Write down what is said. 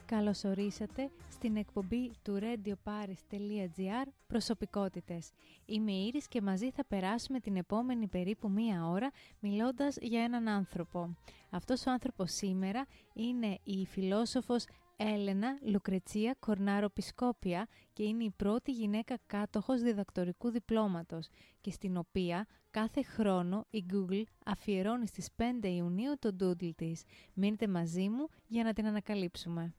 Καλώς ορίσατε στην εκπομπή του radioparis.gr Προσωπικότητες. Είμαι η Ήρης και μαζί θα περάσουμε την επόμενη περίπου μία ώρα μιλώντας για έναν άνθρωπο. Αυτός ο άνθρωπος σήμερα είναι η φιλόσοφος Έλενα Λουκρετσία Κορνάρο Πισκόπια και είναι η πρώτη γυναίκα κάτοχος διδακτορικού διπλώματος και στην οποία κάθε χρόνο η Google αφιερώνει στις 5 Ιουνίου το doodle της. Μείνετε μαζί μου για να την ανακαλύψουμε.